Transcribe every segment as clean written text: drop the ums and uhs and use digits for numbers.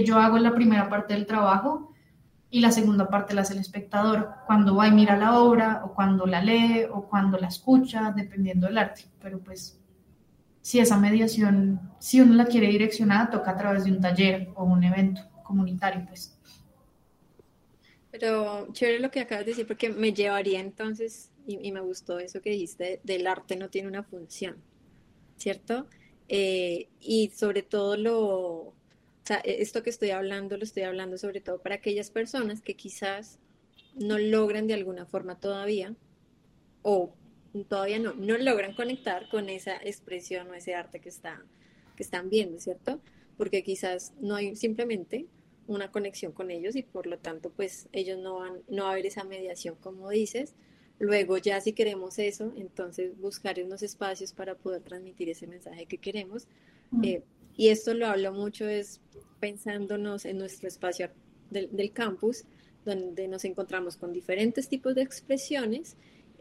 yo hago la primera parte del trabajo y la segunda parte la hace el espectador, cuando va y mira la obra, o cuando la lee, o cuando la escucha, dependiendo del arte. Pero pues, si esa mediación, si uno la quiere direccionada, toca a través de un taller o un evento comunitario, pues. Pero chévere lo que acabas de decir porque me llevaría entonces, y me gustó eso que dijiste, del arte no tiene una función, ¿cierto? Y sobre todo o sea, esto que estoy hablando, lo estoy hablando sobre todo para aquellas personas que quizás no logran de alguna forma todavía, o todavía no logran conectar con esa expresión o ese arte que están viendo, ¿cierto? Porque quizás no hay simplemente una conexión con ellos y por lo tanto pues ellos no va a haber esa mediación como dices. Luego ya si queremos eso, entonces buscar unos espacios para poder transmitir ese mensaje que queremos. Eh, y esto lo hablo mucho es pensándonos en nuestro espacio del campus, donde nos encontramos con diferentes tipos de expresiones,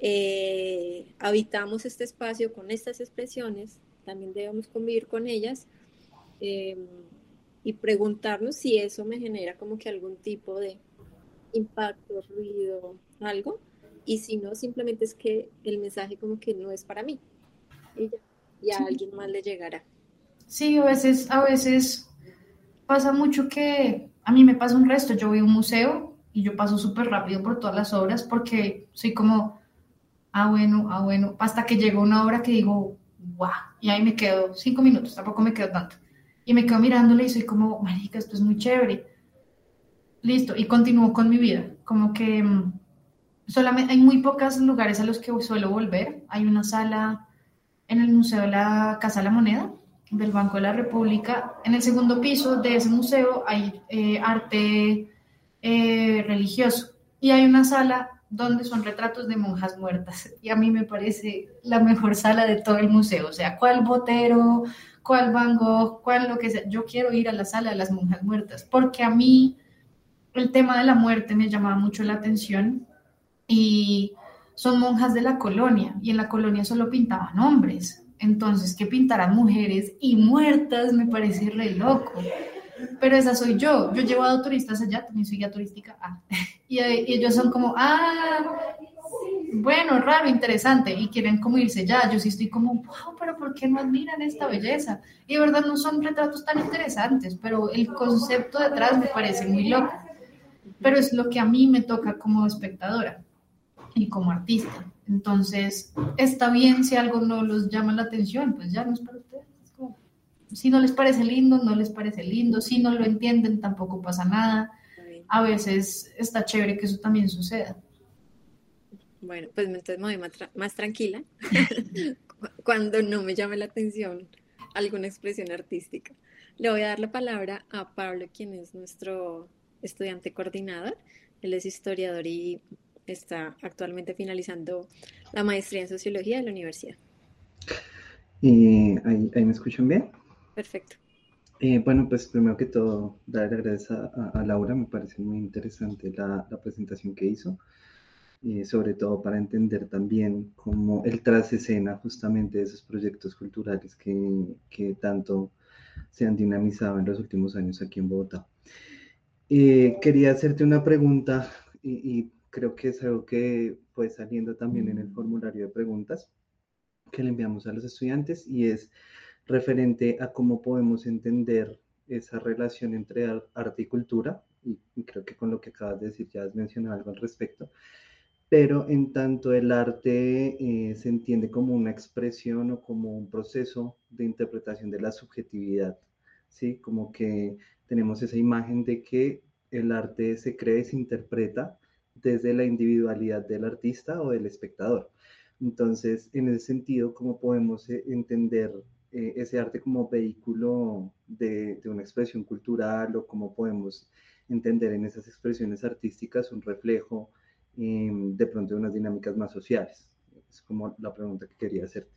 habitamos este espacio con estas expresiones, también debemos convivir con ellas, eh, y preguntarnos si eso me genera como que algún tipo de impacto, ruido, algo, y si no, simplemente es que el mensaje como que no es para mí, y, ya, y a Sí, alguien más le llegará. sí, a veces pasa mucho que a mí me pasa un resto. Yo voy a un museo y yo paso súper rápido por todas las obras porque soy como, bueno, hasta que llega una obra que digo, guau, y ahí me quedo 5 minutos, tampoco me quedo tanto. Y me quedo mirándole y soy como, marica, esto es muy chévere. Listo, y continúo con mi vida. Como que solamente hay muy pocos lugares a los que suelo volver. Hay una sala en el Museo de la Casa de la Moneda, del Banco de la República. En el segundo piso de ese museo hay arte religioso y hay una sala donde son retratos de monjas muertas y a mí me parece la mejor sala de todo el museo. O sea, ¿cuál Botero, cuál Van Gogh, cuál lo que sea? Yo quiero ir a la sala de las monjas muertas porque a mí el tema de la muerte me llamaba mucho la atención y son monjas de la colonia y en la colonia solo pintaban hombres. Entonces, que pintaran mujeres y muertas me parece re loco. Pero esa soy yo. Yo he llevado turistas allá, también soy guía turística. Y ellos son como, bueno, raro, interesante. Y quieren como irse ya. Yo sí estoy como, wow, pero ¿por qué no admiran esta belleza? Y de verdad no son retratos tan interesantes, pero el concepto detrás me parece muy loco. Pero es lo que a mí me toca como espectadora y como artista. Entonces, está bien si algo no los llama la atención, pues ya no es para ustedes. Es como, si no les parece lindo, no les parece lindo. Si no lo entienden, tampoco pasa nada. A veces está chévere que eso también suceda. Bueno, pues entonces me voy más tranquila cuando no me llame la atención alguna expresión artística. Le voy a dar la palabra a Pablo, quien es nuestro estudiante coordinador. Él es historiador y está actualmente finalizando la maestría en sociología de la universidad. ¿Ahí me escuchan bien? Perfecto. Bueno, pues primero que todo, darle gracias a Laura, me parece muy interesante la presentación que hizo, sobre todo para entender también cómo el tras escena justamente de esos proyectos culturales que tanto se han dinamizado en los últimos años aquí en Bogotá. Quería hacerte una pregunta y creo que es algo que fue saliendo también en el formulario de preguntas que le enviamos a los estudiantes y es referente a cómo podemos entender esa relación entre arte y cultura, y creo que con lo que acabas de decir ya has mencionado algo al respecto, pero en tanto el arte se entiende como una expresión o como un proceso de interpretación de la subjetividad, ¿sí? Como que tenemos esa imagen de que el arte se crea y se interpreta desde la individualidad del artista o del espectador. Entonces, en ese sentido, ¿cómo podemos entender ese arte como vehículo de una expresión cultural o cómo podemos entender en esas expresiones artísticas un reflejo de pronto de unas dinámicas más sociales? Es como la pregunta que quería hacerte.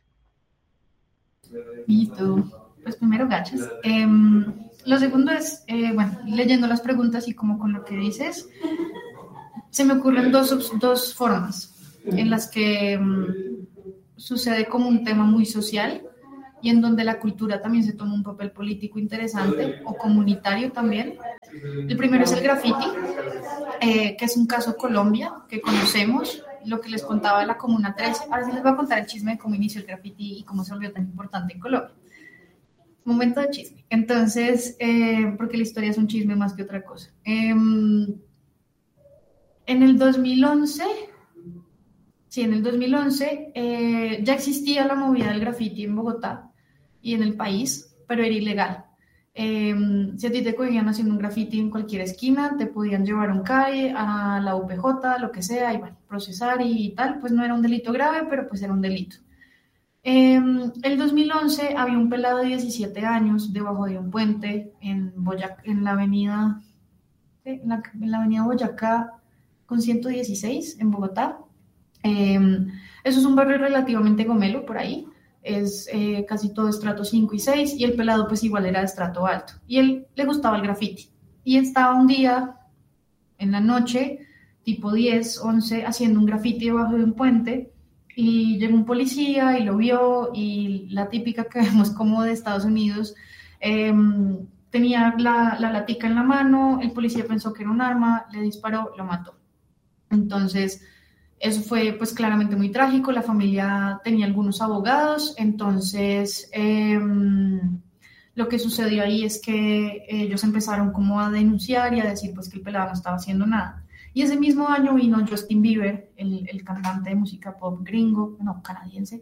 Listo. Pues primero, gachas. Lo segundo es, bueno, leyendo las preguntas y como con lo que dices, se me ocurren dos formas en las que sucede como un tema muy social y en donde la cultura también se toma un papel político interesante o comunitario también. El primero es el graffiti, que es un caso Colombia que conocemos, lo que les contaba de la Comuna 13. Ahora sí les voy a contar el chisme de cómo inició el graffiti y cómo se volvió tan importante en Colombia. Momento de chisme. Entonces, porque la historia es un chisme más que otra cosa. En el 2011, ya existía la movida del graffiti en Bogotá y en el país, pero era ilegal. Si a ti te cogían haciendo un graffiti en cualquier esquina, te podían llevar a un CAE, a la UPJ, lo que sea, y bueno, procesar y tal, pues no era un delito grave, pero pues era un delito. El 2011 había un pelado de 17 años debajo de un puente en la avenida Boyacá con 116 en Bogotá. Eso es un barrio relativamente gomelo por ahí, es casi todo estrato 5 y 6 y el pelado pues igual era de estrato alto y él le gustaba el graffiti y estaba un día en la noche tipo 10, 11 haciendo un graffiti debajo de un puente y llegó un policía y lo vio y la típica que vemos como de Estados Unidos, tenía la latica en la mano, el policía pensó que era un arma, le disparó, lo mató. Entonces eso fue pues claramente muy trágico, la familia tenía algunos abogados, entonces lo que sucedió ahí es que ellos empezaron como a denunciar y a decir pues que el pelado no estaba haciendo nada. Y ese mismo año vino Justin Bieber, el cantante de música pop canadiense,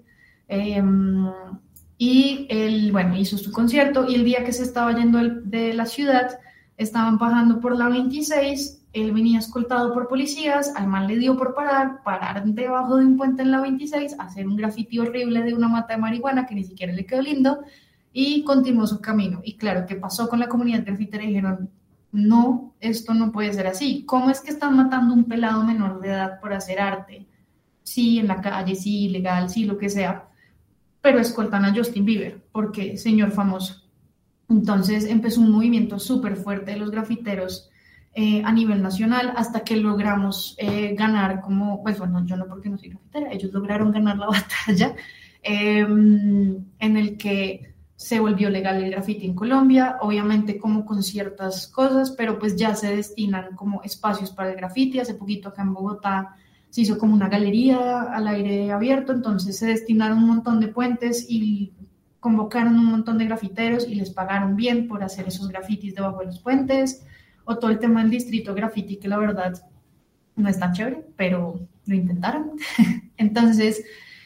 y él, hizo su concierto y el día que se estaba yendo de la ciudad, estaban bajando por la 26, él venía escoltado por policías, al man le dio por parar debajo de un puente en la 26, hacer un grafiti horrible de una mata de marihuana que ni siquiera le quedó lindo y continuó su camino. Y claro, ¿qué pasó con la comunidad grafitera? Dijeron, no, esto no puede ser así. ¿Cómo es que están matando a un pelado menor de edad por hacer arte? Sí, en la calle, sí, ilegal, sí, lo que sea, pero escoltan a Justin Bieber, porque señor famoso. Entonces empezó un movimiento súper fuerte de los grafiteros a nivel nacional hasta que logramos ganar yo no porque no soy grafitera, ellos lograron ganar la batalla en el que se volvió legal el graffiti en Colombia, obviamente como con ciertas cosas, pero pues ya se destinan como espacios para el graffiti. Hace poquito acá en Bogotá se hizo como una galería al aire abierto, entonces se destinaron un montón de puentes y convocaron un montón de grafiteros y les pagaron bien por hacer esos grafitis debajo de los puentes, o todo el tema del distrito graffiti, que la verdad no es tan chévere, pero lo intentaron. Entonces,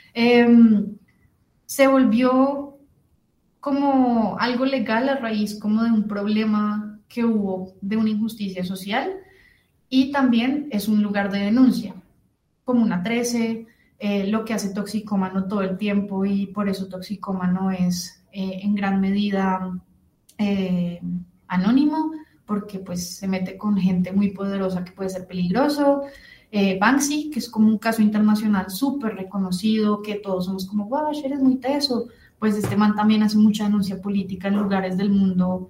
se volvió como algo legal a raíz como de un problema que hubo de una injusticia social y también es un lugar de denuncia. Comuna 13, lo que hace Toxicómano todo el tiempo y por eso Toxicómano es en gran medida anónimo, porque pues se mete con gente muy poderosa que puede ser peligroso. Banksy, que es como un caso internacional súper reconocido, que todos somos como, wow, eres muy teso, pues este man también hace mucha denuncia política en lugares del mundo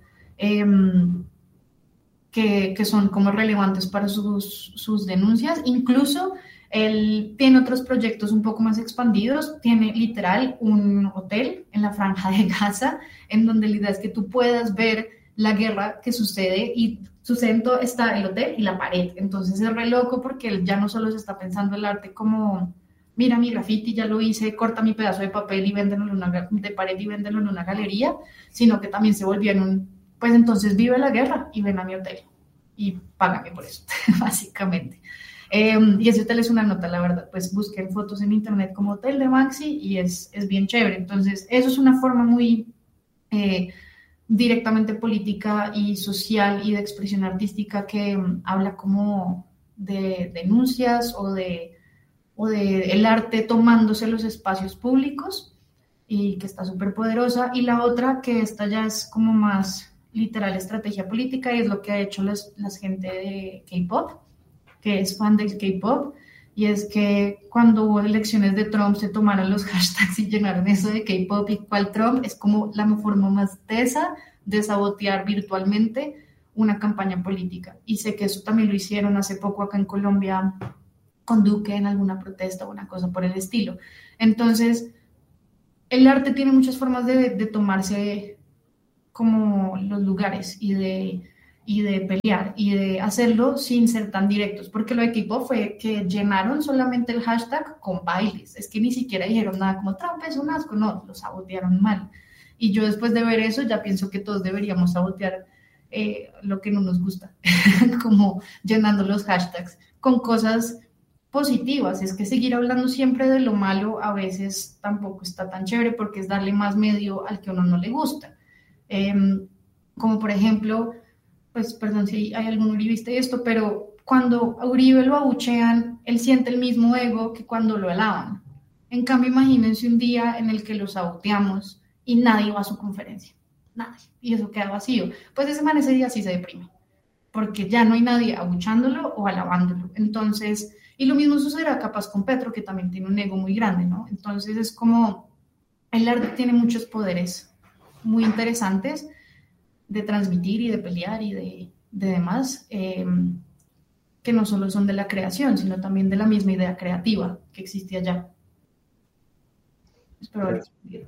que son como relevantes para sus denuncias. Incluso él tiene otros proyectos un poco más expandidos, tiene literal un hotel en la Franja de Gaza, en donde la idea es que tú puedas ver la guerra que sucede y está el hotel y la pared. Entonces es re loco porque él ya no solo se está pensando el arte como, mira mi graffiti, ya lo hice, corta mi pedazo de papel y véndelo de pared y véndelo en una galería, sino que también se volvió pues entonces vive la guerra y ven a mi hotel y págame por eso, básicamente. Y ese hotel es una nota, la verdad, pues busquen fotos en internet como Hotel de Banksy y es bien chévere. Entonces, eso es una forma muy directamente política y social y de expresión artística que habla como de denuncias o de el arte tomándose los espacios públicos y que está súper poderosa. Y la otra, que esta ya es como más literal estrategia política y es lo que ha hecho la gente de K-pop, que es fan del K-pop, y es que cuando hubo elecciones de Trump se tomaron los hashtags y llenaron eso de K-pop y cuál Trump, es como la forma más tesa de sabotear virtualmente una campaña política. Y sé que eso también lo hicieron hace poco acá en Colombia con Duque en alguna protesta o una cosa por el estilo. Entonces, el arte tiene muchas formas de tomarse como los lugares y de pelear y de hacerlo sin ser tan directos, porque lo de K-pop fue que llenaron solamente el hashtag con bailes, es que ni siquiera dijeron nada como Trump es un asco, no, lo sabotearon mal. Y yo después de ver eso ya pienso que todos deberíamos sabotear lo que no nos gusta, como llenando los hashtags con cosas positivas. Es que seguir hablando siempre de lo malo a veces tampoco está tan chévere porque es darle más medio al que a uno no le gusta. Como por ejemplo, pues perdón si hay algún uribista y esto, pero cuando a Uribe lo abuchean, él siente el mismo ego que cuando lo alaban. En cambio, imagínense un día en el que lo saboteamos y nadie va a su conferencia, nadie, y eso queda vacío. Pues ese man ese día sí se deprime, porque ya no hay nadie abuchándolo o alabándolo. Entonces, y lo mismo sucederá capaz con Petro, que también tiene un ego muy grande, ¿no? Entonces es como, el arte tiene muchos poderes muy interesantes de transmitir y de pelear y de demás, que no solo son de la creación, sino también de la misma idea creativa que existía allá. Espero haber respondido.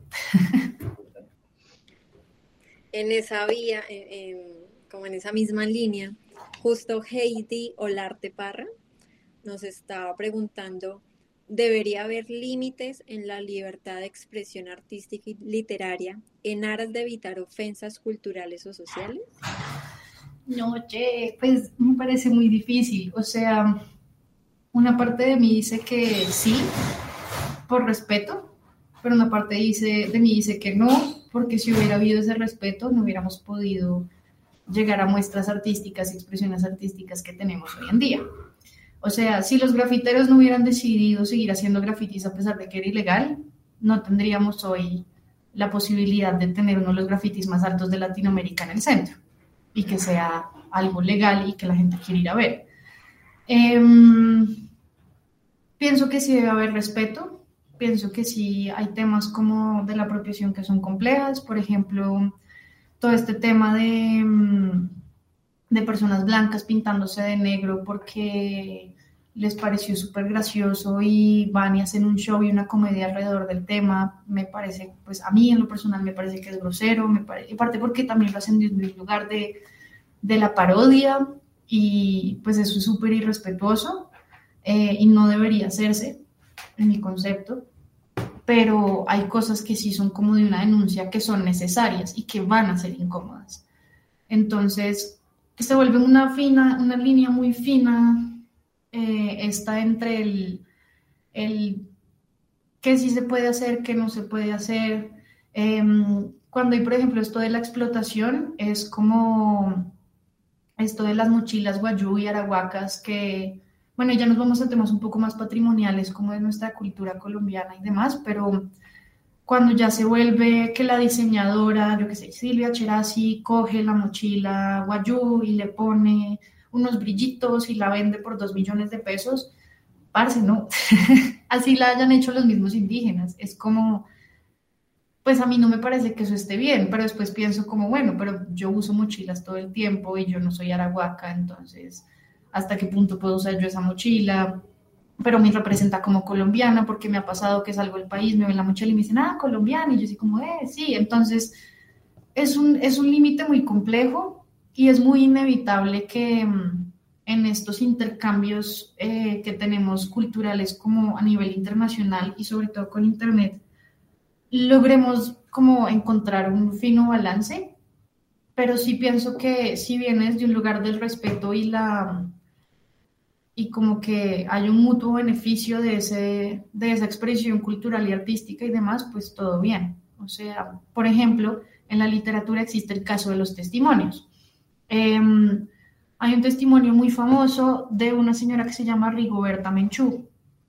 En esa vía, como en esa misma línea, justo Heidi Olarte Parra nos estaba preguntando, ¿debería haber límites en la libertad de expresión artística y literaria en aras de evitar ofensas culturales o sociales? No, pues me parece muy difícil. O sea, una parte de mí dice que sí, por respeto, pero una parte de mí dice que no, porque si hubiera habido ese respeto no hubiéramos podido llegar a muestras artísticas y expresiones artísticas que tenemos hoy en día. O sea, si los grafiteros no hubieran decidido seguir haciendo grafitis a pesar de que era ilegal, no tendríamos hoy la posibilidad de tener uno de los grafitis más altos de Latinoamérica en el centro y que sea algo legal y que la gente quiera ir a ver. Pienso que sí debe haber respeto, pienso que sí hay temas como de la apropiación que son complejas, por ejemplo, todo este tema de personas blancas pintándose de negro porque les pareció súper gracioso y van y hacen un show y una comedia alrededor del tema. Me parece, pues a mí en lo personal me parece que es grosero, y aparte porque también lo hacen desde un lugar de la parodia y pues eso es súper irrespetuoso y no debería hacerse en mi concepto, pero hay cosas que sí son como de una denuncia que son necesarias y que van a ser incómodas. Entonces, se vuelve una línea muy fina está entre el qué sí se puede hacer, qué no se puede hacer. Cuando hay, por ejemplo, esto de la explotación, es como esto de las mochilas guayú y arahuacas, que, bueno, ya nos vamos a temas un poco más patrimoniales, como de nuestra cultura colombiana y demás, pero cuando ya se vuelve que la diseñadora, yo qué sé, Silvia Cherasi, coge la mochila guayú y le pone unos brillitos y la vende por 2 millones de pesos, parce, no, así la hayan hecho los mismos indígenas, es como, pues a mí no me parece que eso esté bien, pero después pienso como, bueno, pero yo uso mochilas todo el tiempo y yo no soy arahuaca, entonces, ¿hasta qué punto puedo usar yo esa mochila? Pero me representa como colombiana, porque me ha pasado que salgo del país, me ven la mochila y me dicen, colombiana, y yo así como, sí, entonces es un límite muy complejo y es muy inevitable que en estos intercambios que tenemos culturales como a nivel internacional y sobre todo con internet, logremos como encontrar un fino balance, pero sí pienso que si vienes de un lugar del respeto y como que hay un mutuo beneficio de esa expresión cultural y artística y demás, pues todo bien. O sea, por ejemplo, en la literatura existe el caso de los testimonios. Hay un testimonio muy famoso de una señora que se llama Rigoberta Menchú,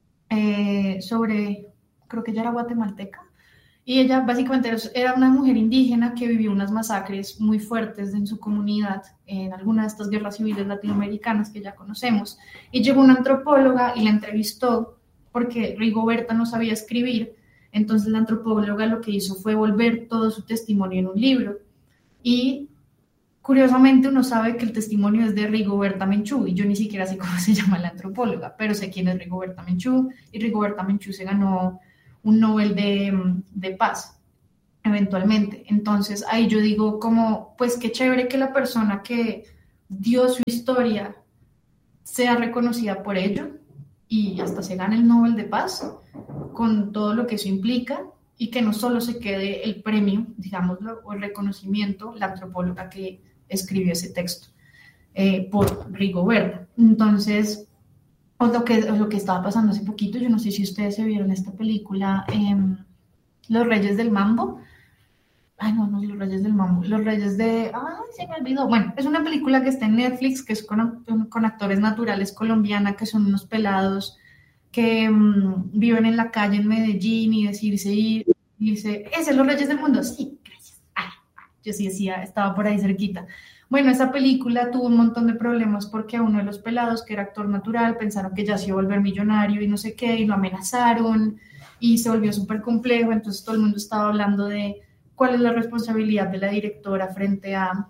creo que ella era guatemalteca, y ella básicamente era una mujer indígena que vivió unas masacres muy fuertes en su comunidad, en alguna de estas guerras civiles latinoamericanas que ya conocemos, y llegó una antropóloga y la entrevistó porque Rigoberta no sabía escribir, entonces la antropóloga lo que hizo fue volver todo su testimonio en un libro, y curiosamente uno sabe que el testimonio es de Rigoberta Menchú, y yo ni siquiera sé cómo se llama la antropóloga, pero sé quién es Rigoberta Menchú, y Rigoberta Menchú se ganó un Nobel de Paz, eventualmente. Entonces ahí yo digo como, pues qué chévere que la persona que dio su historia sea reconocida por ello y hasta se gane el Nobel de Paz con todo lo que eso implica y que no solo se quede el premio, digámoslo, o el reconocimiento, la antropóloga que escribió ese texto por Rigoberta. Entonces, lo que estaba pasando hace poquito, yo no sé si ustedes se vieron esta película, Los Reyes del Mambo. Ay, no, no, Los Reyes del Mambo. Los Reyes de... Ay, se me olvidó. Bueno, es una película que está en Netflix, que es con actores naturales colombiana, que son unos pelados que viven en la calle en Medellín y dice, ¿ese es Los Reyes del Mundo? Sí, gracias. Ay, yo sí decía, estaba por ahí cerquita. Bueno, esa película tuvo un montón de problemas porque a uno de los pelados, que era actor natural, pensaron que ya se iba a volver millonario y no sé qué, y lo amenazaron, y se volvió súper complejo, entonces todo el mundo estaba hablando de cuál es la responsabilidad de la directora frente a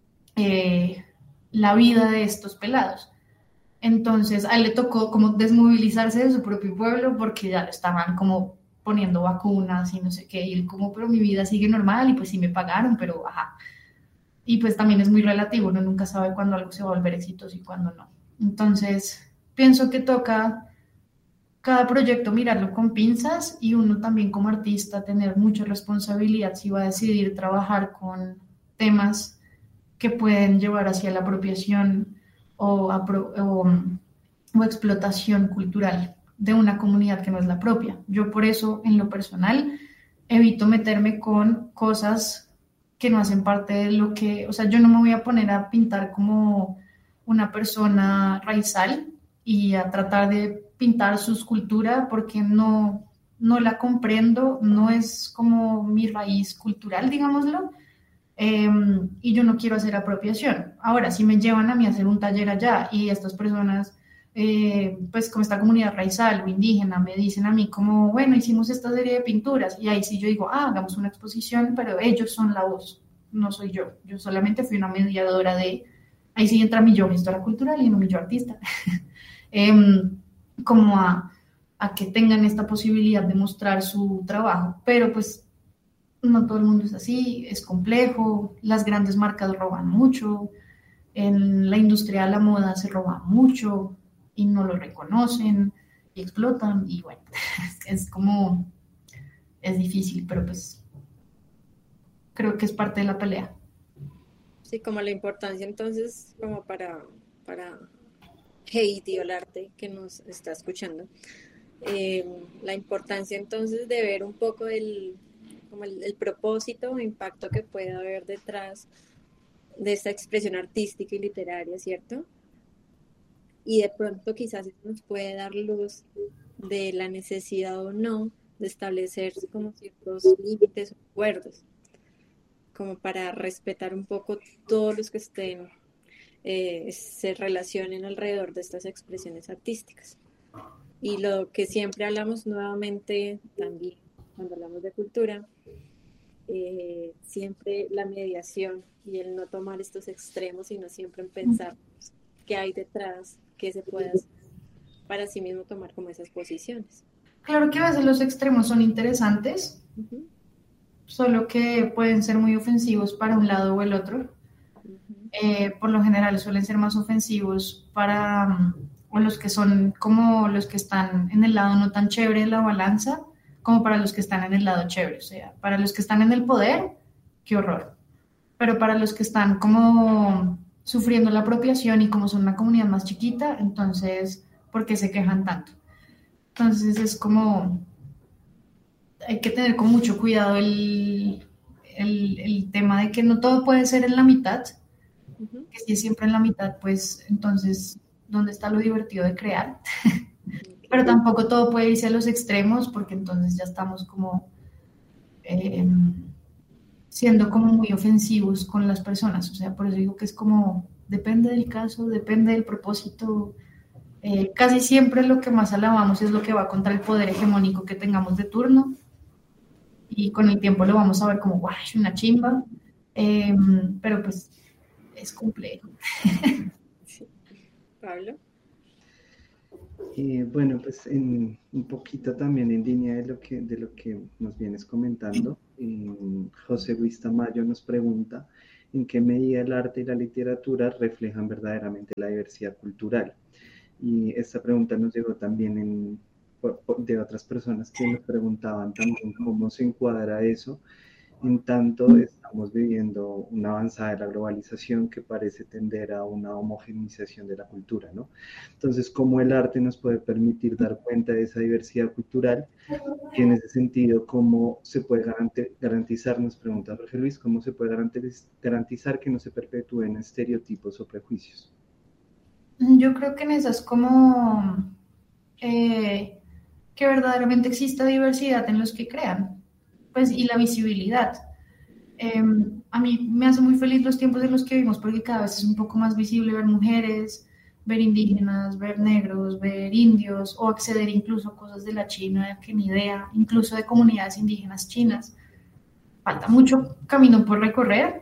la vida de estos pelados. Entonces a él le tocó como desmovilizarse de su propio pueblo porque ya lo estaban como poniendo vacunas y no sé qué, y él como, pero mi vida sigue normal y pues sí me pagaron, pero ajá. Y pues también es muy relativo, uno nunca sabe cuándo algo se va a volver exitoso y cuándo no. Entonces pienso que toca cada proyecto mirarlo con pinzas y uno también como artista tener mucha responsabilidad si va a decidir trabajar con temas que pueden llevar hacia la apropiación o explotación cultural de una comunidad que no es la propia. Yo por eso, en lo personal, evito meterme con cosas que no hacen parte de lo que, o sea, yo no me voy a poner a pintar como una persona raizal y a tratar de pintar su escultura porque no la comprendo, no es como mi raíz cultural, digámoslo, y yo no quiero hacer apropiación. Ahora, si me llevan a mí a hacer un taller allá y estas personas, pues como esta comunidad raizal o indígena, me dicen a mí como, bueno, hicimos esta serie de pinturas y ahí sí yo digo, hagamos una exposición, pero ellos son la voz, no soy yo solamente fui una mediadora de, ahí sí entra mi yo gestora cultural y no mi yo artista. Como a que tengan esta posibilidad de mostrar su trabajo, pero pues no todo el mundo es así, es complejo, las grandes marcas roban mucho, en la industria de la moda se roba mucho y no lo reconocen y explotan y bueno, es como, es difícil, pero pues creo que es parte de la pelea. Sí, como la importancia entonces, como para Heidi o el arte que nos está escuchando, la importancia entonces de ver un poco como el propósito o impacto que puede haber detrás de esta expresión artística y literaria, ¿cierto? Y de pronto quizás eso nos puede dar luz de la necesidad o no de establecer como ciertos límites o acuerdos, como para respetar un poco todos los que estén, se relacionen alrededor de estas expresiones artísticas. Y lo que siempre hablamos nuevamente también cuando hablamos de cultura, siempre la mediación y el no tomar estos extremos, sino siempre en pensar qué hay detrás, qué se puede hacer para sí mismo tomar como esas posiciones. Claro que a veces los extremos son interesantes, Uh-huh. solo que pueden ser muy ofensivos para un lado o el otro. Por lo general suelen ser más ofensivos para o los que son como los que están en el lado no tan chévere de la balanza, como para los que están en el lado chévere. O sea, para los que están en el poder, qué horror. Pero para los que están como sufriendo la apropiación y como son una comunidad más chiquita, entonces, ¿por qué se quejan tanto? Entonces es como, hay que tener con mucho cuidado el tema de que no todo puede ser en la mitad, Uh-huh. que si es siempre en la mitad, pues entonces, ¿dónde está lo divertido de crear? Pero tampoco todo puede irse a los extremos, porque entonces ya estamos como siendo como muy ofensivos con las personas. O sea, por eso digo que es como, depende del caso, depende del propósito. Casi siempre lo que más alabamos es lo que va contra el poder hegemónico que tengamos de turno. Y con el tiempo lo vamos a ver como, guay, una chimba. Pero pues es complejo. Sí. Pablo. Bueno, pues un poquito también en línea de lo que nos vienes comentando, José Luis Tamayo nos pregunta en qué medida el arte y la literatura reflejan verdaderamente la diversidad cultural. Y esta pregunta nos llegó también de otras personas que nos preguntaban también cómo se encuadra eso, en tanto estamos viviendo una avanzada de la globalización que parece tender a una homogeneización de la cultura, ¿no? Entonces, ¿cómo el arte nos puede permitir dar cuenta de esa diversidad cultural? Y en ese sentido, ¿cómo se puede garantizar, nos pregunta Jorge Luis, cómo se puede garantizar que no se perpetúen estereotipos o prejuicios? Yo creo que en esas como que verdaderamente exista diversidad en los que crean, pues, y la visibilidad. A mí me hace muy feliz los tiempos en los que vivimos porque cada vez es un poco más visible ver mujeres, ver indígenas, ver negros, ver indios o acceder incluso a cosas de la China que ni idea, incluso de comunidades indígenas chinas. Falta mucho camino por recorrer.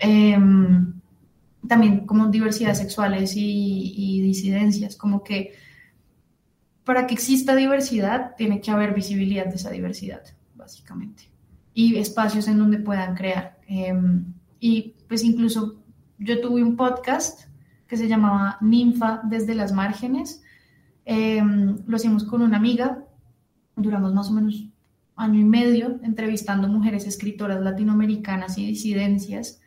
También como diversidades sexuales y disidencias, como que para que exista diversidad tiene que haber visibilidad de esa diversidad, básicamente, y espacios en donde puedan crear. Y pues incluso yo tuve un podcast que se llamaba Ninfa desde las márgenes, lo hicimos con una amiga, duramos más o menos año y medio entrevistando mujeres escritoras latinoamericanas y disidencias,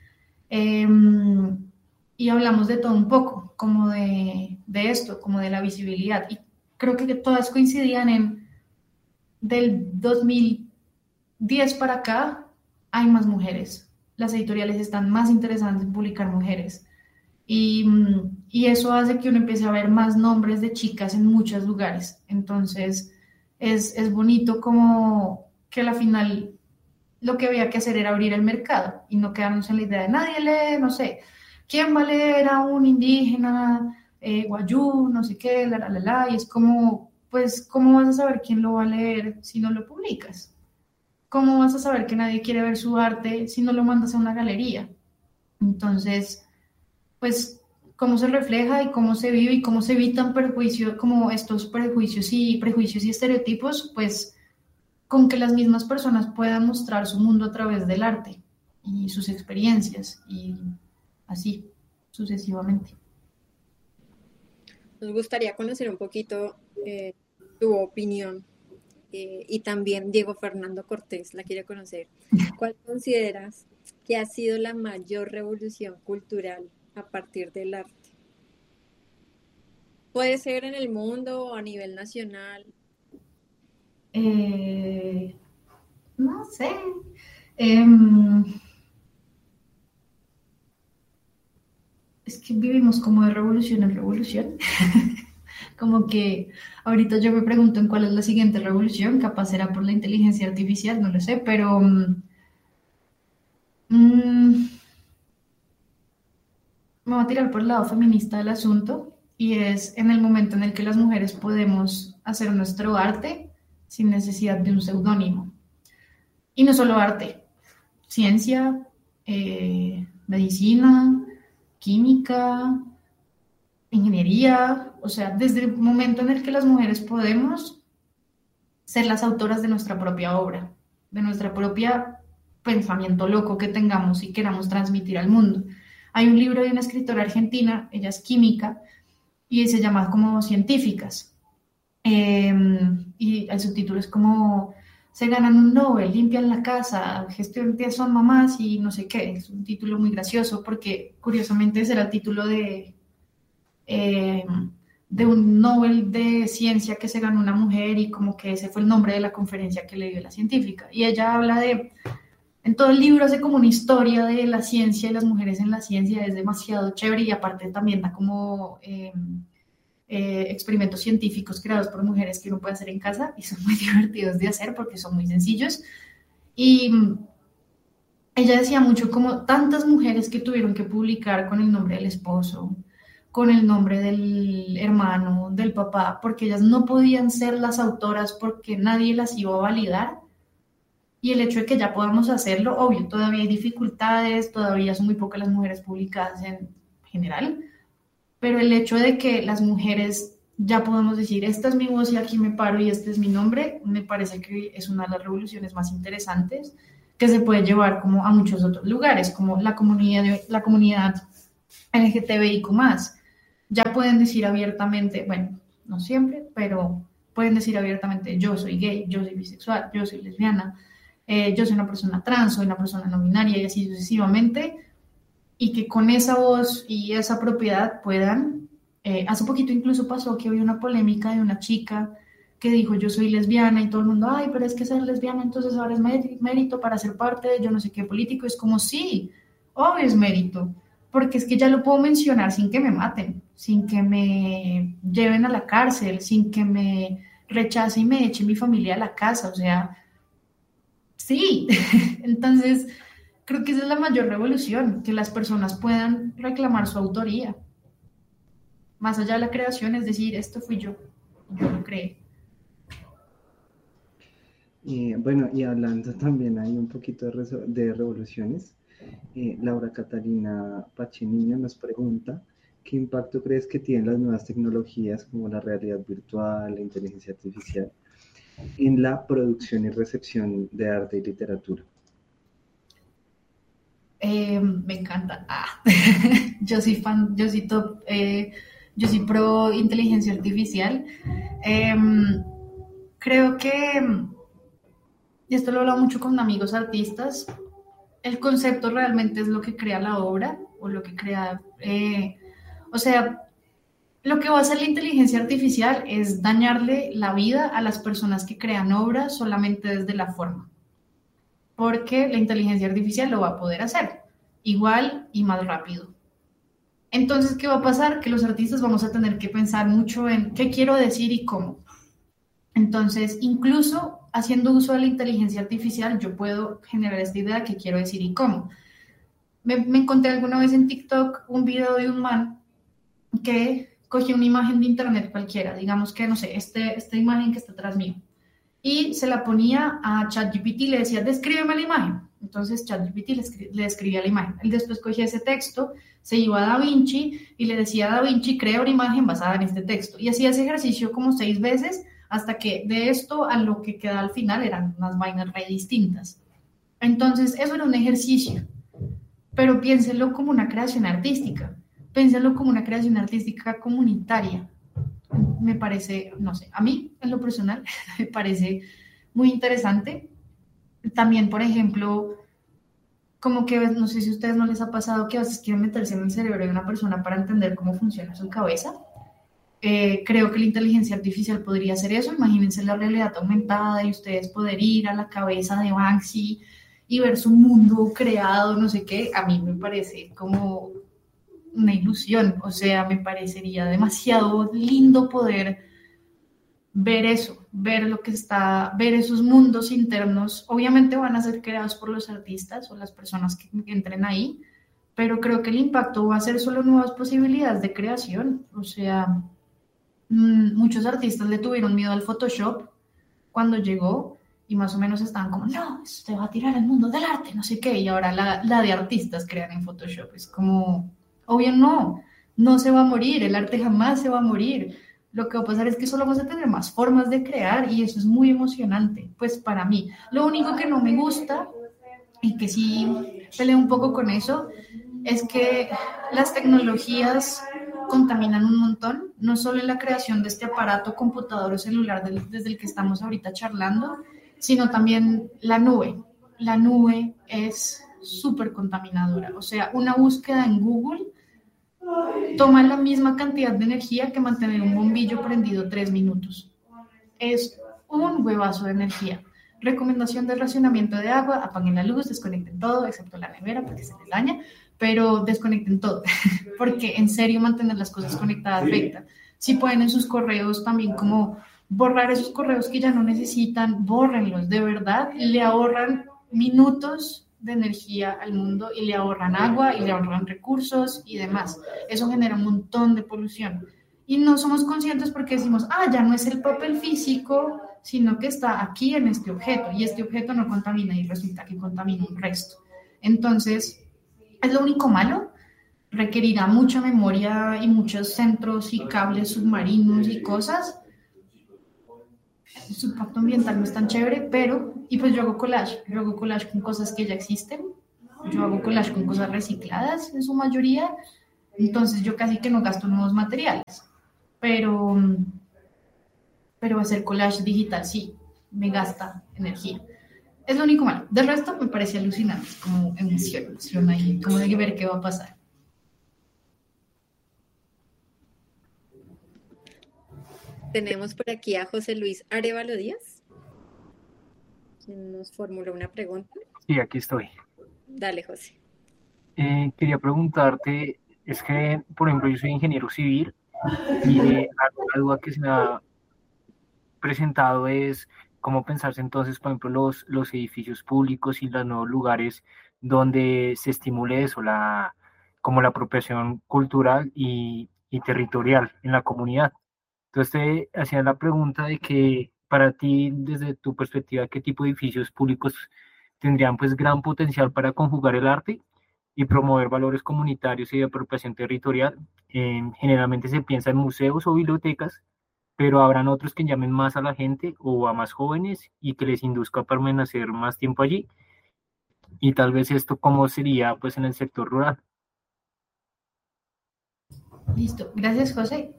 y hablamos de todo un poco, como de esto, como de la visibilidad, y creo que todas coincidían en del 2010 para acá hay más mujeres, las editoriales están más interesadas en publicar mujeres, y eso hace que uno empiece a ver más nombres de chicas en muchos lugares, entonces es bonito como que al final lo que había que hacer era abrir el mercado y no quedarnos en la idea de nadie lee, no sé, ¿quién va a leer a un indígena, guayú, no sé qué, y es como, pues, ¿cómo vas a saber quién lo va a leer si no lo publicas? ¿Cómo vas a saber que nadie quiere ver su arte si no lo mandas a una galería? Entonces, pues, cómo se refleja y cómo se vive y cómo se evitan prejuicios, como estos prejuicios y estereotipos, pues, con que las mismas personas puedan mostrar su mundo a través del arte y sus experiencias y así sucesivamente. Nos gustaría conocer un poquito tu opinión y también Diego Fernando Cortés la quiere conocer. ¿Cuál consideras que ha sido la mayor revolución cultural a partir del arte? Puede ser en el mundo o a nivel nacional. No sé. Es que vivimos como de revolución en revolución. Como que ahorita yo me pregunto en cuál es la siguiente revolución, capaz será por la inteligencia artificial, no lo sé, pero me voy a tirar por el lado feminista del asunto y es en el momento en el que las mujeres podemos hacer nuestro arte sin necesidad de un seudónimo. Y no solo arte, ciencia, medicina, química, ingeniería, o sea, desde el momento en el que las mujeres podemos ser las autoras de nuestra propia obra, de nuestra propia pensamiento loco que tengamos y queramos transmitir al mundo. Hay un libro de una escritora argentina, ella es química, y se llama como Científicas. Y el subtítulo es como se ganan un Nobel, limpian la casa, gestionan, son mamás y no sé qué. Es un título muy gracioso porque curiosamente ese era el título de un Nobel de ciencia que se ganó una mujer y como que ese fue el nombre de la conferencia que le dio la científica. Y ella habla en todo el libro hace como una historia de la ciencia y las mujeres en la ciencia, es demasiado chévere y aparte también da como experimentos científicos creados por mujeres que uno puede hacer en casa y son muy divertidos de hacer porque son muy sencillos. Y ella decía mucho como tantas mujeres que tuvieron que publicar con el nombre del esposo, con el nombre del hermano, del papá, porque ellas no podían ser las autoras porque nadie las iba a validar. Y el hecho de que ya podamos hacerlo, obvio, todavía hay dificultades, todavía son muy pocas las mujeres publicadas en general, pero el hecho de que las mujeres ya podemos decir, esta es mi voz y aquí me paro y este es mi nombre. Me parece que es una de las revoluciones más interesantes que se puede llevar como a muchos otros lugares, como la comunidad LGTBIQ+. Ya pueden decir abiertamente, bueno, no siempre, pero pueden decir abiertamente, yo soy gay, yo soy bisexual, yo soy lesbiana, yo soy una persona trans, soy una persona no binaria y así sucesivamente, y que con esa voz y esa propiedad puedan, hace poquito incluso pasó que había una polémica de una chica que dijo yo soy lesbiana y todo el mundo, ay, pero es que ser lesbiana entonces ahora es mérito para ser parte de yo no sé qué político, es como sí, obvio es mérito, porque es que ya lo puedo mencionar sin que me maten, sin que me lleven a la cárcel, sin que me rechace y me eche mi familia a la casa, o sea, sí, entonces creo que esa es la mayor revolución, que las personas puedan reclamar su autoría, más allá de la creación, es decir, esto fui yo lo creé. Bueno, y hablando también hay un poquito de revoluciones, Laura Catalina Pachiniño nos pregunta, ¿qué impacto crees que tienen las nuevas tecnologías como la realidad virtual, la inteligencia artificial, en la producción y recepción de arte y literatura? Me encanta. Yo soy fan, yo soy top, yo soy pro inteligencia artificial. Creo que, y esto lo he hablado mucho con amigos artistas, el concepto realmente es lo que crea la obra o lo que crea, o sea, lo que va a hacer la inteligencia artificial es dañarle la vida a las personas que crean obras solamente desde la forma, porque la inteligencia artificial lo va a poder hacer igual y más rápido. Entonces, ¿qué va a pasar? Que los artistas vamos a tener que pensar mucho en qué quiero decir y cómo. Entonces, incluso haciendo uso de la inteligencia artificial, yo puedo generar esta idea de qué quiero decir y cómo. Me encontré alguna vez en TikTok un video de un man que cogió una imagen de internet cualquiera, digamos que, no sé, esta imagen que está atrás mío, y se la ponía a ChatGPT y le decía, descríbeme la imagen. Entonces ChatGPT le describía la imagen. Él después cogía ese texto, se iba a DaVinci y le decía a DaVinci, crea una imagen basada en este texto. Y hacía ese ejercicio como 6 veces hasta que de esto a lo que queda al final eran unas vainas re distintas. Entonces eso era un ejercicio, pero piénselo como una creación artística, piénselo como una creación artística comunitaria. Me parece, no sé, a mí en lo personal me parece muy interesante. También, por ejemplo, como que no sé si a ustedes no les ha pasado que a veces quieren meterse en el cerebro de una persona para entender cómo funciona su cabeza. Creo que la inteligencia artificial podría hacer eso. Imagínense la realidad aumentada y ustedes poder ir a la cabeza de Banksy y ver su mundo creado, no sé qué. A mí me parece como una ilusión, o sea, me parecería demasiado lindo poder ver eso, ver lo que está, ver esos mundos internos. Obviamente van a ser creados por los artistas o las personas que entren ahí, pero creo que el impacto va a ser solo nuevas posibilidades de creación. O sea, muchos artistas le tuvieron miedo al Photoshop cuando llegó y más o menos estaban como, no, esto te va a tirar al mundo del arte, no sé qué, y ahora la de artistas crean en Photoshop. Es como, obvio no se va a morir, el arte jamás se va a morir. Lo que va a pasar es que solo vamos a tener más formas de crear y eso es muy emocionante, pues para mí. Lo único que no me gusta y que sí peleo un poco con eso es que las tecnologías contaminan un montón, no solo en la creación de este aparato computador o celular desde el que estamos ahorita charlando, sino también la nube. La nube es súper contaminadora, o sea, una búsqueda en Google toma la misma cantidad de energía que mantener un bombillo prendido 3 minutos. Es un huevazo de energía. Recomendación de racionamiento de agua, apaguen la luz, desconecten todo, excepto la nevera porque se les daña, pero desconecten todo, porque en serio mantener las cosas conectadas afecta. Si pueden en sus correos también como borrar esos correos que ya no necesitan, bórrenlos, de verdad, le ahorran minutos de energía al mundo y le ahorran agua y le ahorran recursos y demás. Eso genera un montón de polución. Y no somos conscientes porque decimos, ya no es el papel físico, sino que está aquí en este objeto y este objeto no contamina y resulta que contamina un resto. Entonces, ¿es lo único malo? requerirá mucha memoria y muchos centros y cables submarinos y cosas. Su impacto ambiental no es tan chévere, pero, y pues yo hago collage con cosas que ya existen, yo hago collage con cosas recicladas en su mayoría, entonces yo casi que no gasto nuevos materiales, pero, pero hacer collage digital sí, me gasta energía. Es lo único malo. Del resto me parece alucinante, como emoción ahí, como de ver qué va a pasar. Tenemos por aquí a José Luis Arevalo Díaz, quien nos formuló una pregunta. Sí, aquí estoy. Dale, José. Quería preguntarte, es que, por ejemplo, yo soy ingeniero civil y la duda que se me ha presentado es cómo pensarse entonces, por ejemplo, los edificios públicos y los nuevos lugares donde se estimule eso, como la apropiación cultural y territorial en la comunidad. Entonces te hacía la pregunta de que para ti, desde tu perspectiva, ¿qué tipo de edificios públicos tendrían pues gran potencial para conjugar el arte y promover valores comunitarios y de apropiación territorial? Generalmente se piensa en museos o bibliotecas, pero habrán otros que llamen más a la gente o a más jóvenes y que les induzca a permanecer más tiempo allí. Y tal vez esto cómo sería pues en el sector rural. Listo, gracias José.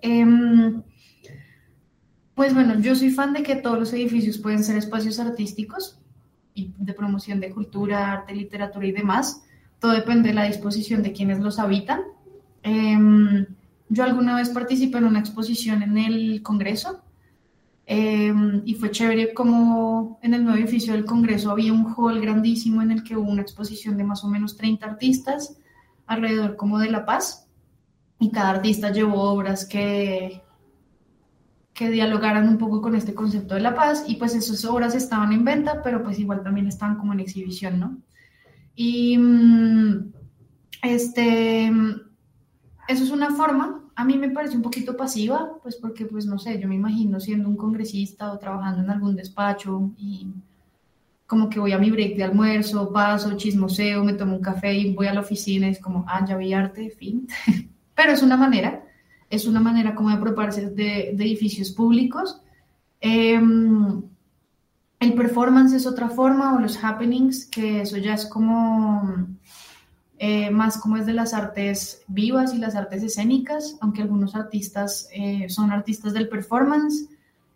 Pues bueno, yo soy fan de que todos los edificios pueden ser espacios artísticos y de promoción de cultura, arte, literatura y demás. Todo depende de la disposición de quienes los habitan. Yo alguna vez participé en una exposición en el Congreso y fue chévere como en el nuevo edificio del Congreso había un hall grandísimo en el que hubo una exposición de más o menos 30 artistas alrededor como de La Paz y cada artista llevó obras que dialogaran un poco con este concepto de la paz y pues esas obras estaban en venta, pero pues igual también estaban como en exhibición, ¿no? Y eso es una forma, a mí me parece un poquito pasiva, pues porque pues no sé, yo me imagino siendo un congresista o trabajando en algún despacho y como que voy a mi break de almuerzo, paso, chismoseo, me tomo un café y voy a la oficina y es como, ya vi arte, fin. Pero es una manera como de apropiarse de edificios públicos. El performance es otra forma, o los happenings, que eso ya es como más como es de las artes vivas y las artes escénicas, aunque algunos artistas son artistas del performance.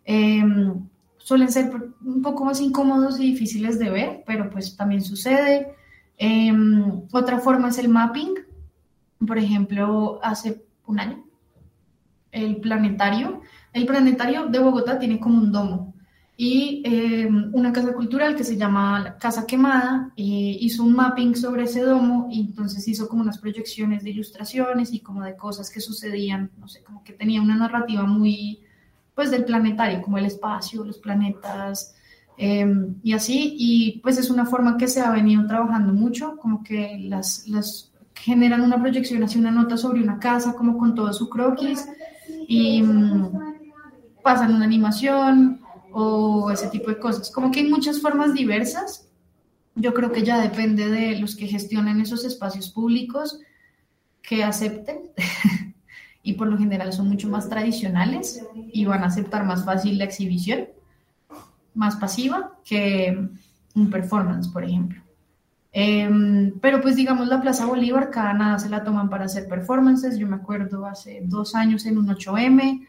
Suelen ser un poco más incómodos y difíciles de ver, pero pues también sucede. Otra forma es el mapping. Por ejemplo, hace un año, el planetario de Bogotá tiene como un domo y una casa cultural que se llama la Casa Quemada hizo un mapping sobre ese domo y entonces hizo como unas proyecciones de ilustraciones y como de cosas que sucedían, no sé, como que tenía una narrativa muy, pues del planetario, como el espacio, los planetas y así, y pues es una forma que se ha venido trabajando mucho, como que las generan una proyección hacia una nota sobre una casa, como con todo su croquis, y pasan una animación o ese tipo de cosas. Como que hay muchas formas diversas. Yo creo que ya depende de los que gestionen esos espacios públicos que acepten y por lo general son mucho más tradicionales y van a aceptar más fácil la exhibición, más pasiva que un performance, por ejemplo. Pero pues digamos la Plaza Bolívar, cada nada se la toman para hacer performances. Yo me acuerdo hace 2 años en un 8M,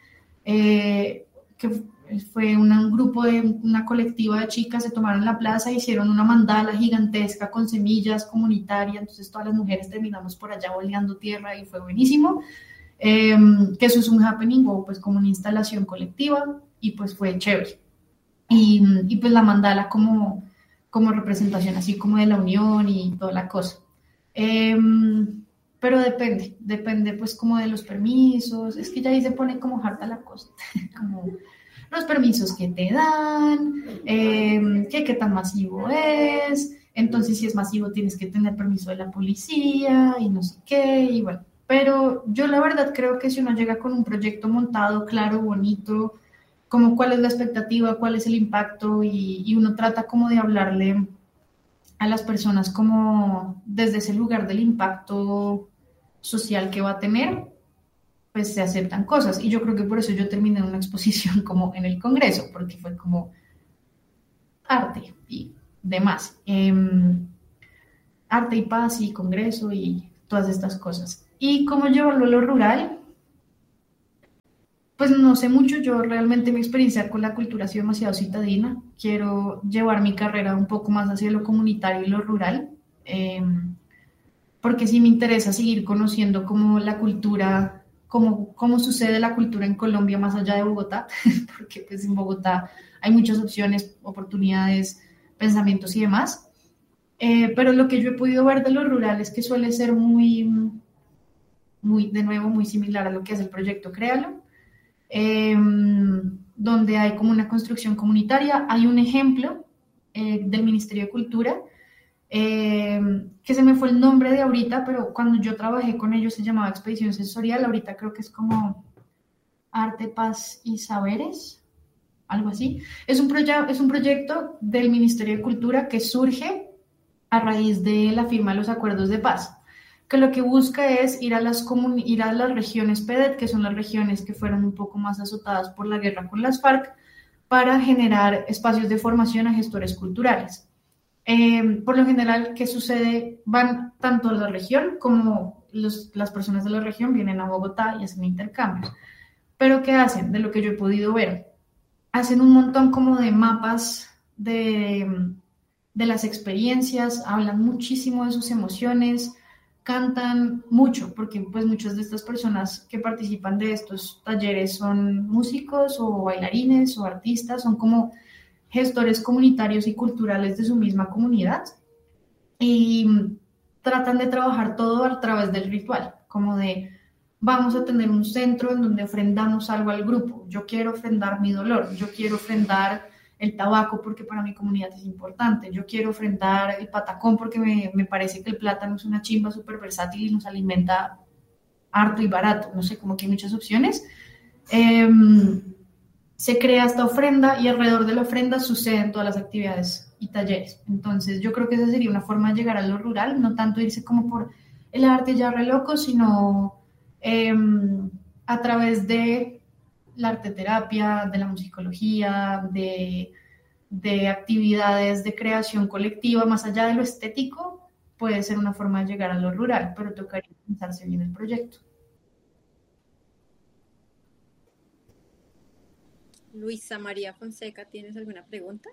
que fue un grupo de una colectiva de chicas, se tomaron la plaza, hicieron una mandala gigantesca con semillas comunitarias, entonces todas las mujeres terminamos por allá boleando tierra y fue buenísimo. Que eso es un happening o pues como una instalación colectiva y pues fue chévere. Y pues la mandala como representación así como de la unión y toda la cosa. Pero depende pues como de los permisos, es que ya ahí se pone como harta la cosa, como los permisos que te dan, qué tan masivo es, entonces si es masivo tienes que tener permiso de la policía y no sé qué, y bueno, pero yo la verdad creo que si uno llega con un proyecto montado, claro, bonito, como cuál es la expectativa, cuál es el impacto y uno trata como de hablarle a las personas como desde ese lugar del impacto social que va a tener, pues se aceptan cosas. Y yo creo que por eso yo terminé en una exposición como en el Congreso, porque fue como arte y demás. Arte y paz y Congreso y todas estas cosas. Y cómo llevarlo a lo rural, pues no sé mucho. Yo realmente mi experiencia con la cultura ha sido demasiado citadina. Quiero llevar mi carrera un poco más hacia lo comunitario y lo rural, porque sí me interesa seguir conociendo cómo la cultura, cómo sucede la cultura en Colombia más allá de Bogotá, porque pues en Bogotá hay muchas opciones, oportunidades, pensamientos y demás. Pero lo que yo he podido ver de lo rural es que suele ser de nuevo, muy similar a lo que es el proyecto Créalo, eh, donde hay como una construcción comunitaria. Hay un ejemplo del Ministerio de Cultura, que se me fue el nombre de ahorita, pero cuando yo trabajé con ellos se llamaba Expedición Sensorial, ahorita creo que es como Arte, Paz y Saberes, algo así. Es un proyecto del Ministerio de Cultura que surge a raíz de la firma de los acuerdos de paz, que lo que busca es ir a las regiones PEDET, que son las regiones que fueron un poco más azotadas por la guerra con las FARC, para generar espacios de formación a gestores culturales. Por lo general, ¿qué sucede? Van tanto a la región como las personas de la región vienen a Bogotá y hacen intercambios. Pero ¿qué hacen? De lo que yo he podido ver, hacen un montón como de mapas de las experiencias, hablan muchísimo de sus emociones, cantan mucho, porque pues muchas de estas personas que participan de estos talleres son músicos o bailarines o artistas, son como gestores comunitarios y culturales de su misma comunidad, y tratan de trabajar todo a través del ritual, como de vamos a tener un centro en donde ofrendamos algo al grupo. Yo quiero ofrendar mi dolor, yo quiero ofrendar el tabaco porque para mi comunidad es importante, yo quiero ofrendar el patacón porque me parece que el plátano es una chimba súper versátil y nos alimenta harto y barato. No sé, como que hay muchas opciones. Se crea esta ofrenda y alrededor de la ofrenda suceden todas las actividades y talleres. Entonces yo creo que esa sería una forma de llegar a lo rural, no tanto irse como por el arte ya re loco, sino a través de la arteterapia, de la musicología, de actividades de creación colectiva, más allá de lo estético, puede ser una forma de llegar a lo rural, pero tocaría pensarse bien el proyecto. Luisa María Fonseca, ¿tienes alguna pregunta?